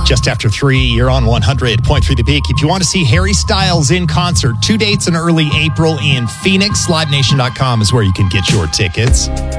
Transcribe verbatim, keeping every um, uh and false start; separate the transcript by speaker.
Speaker 1: Just after three, you're on one hundred point three The Peak. If you want to see Harry Styles in concert, two dates in early April in Phoenix, live nation dot com is where you can get your tickets.